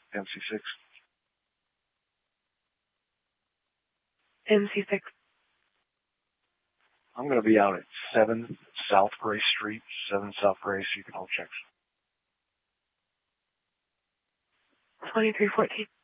MC6. MC6. I'm going to be out at 7 South Gray Street, 7 South Gray, so you can all check. 2314.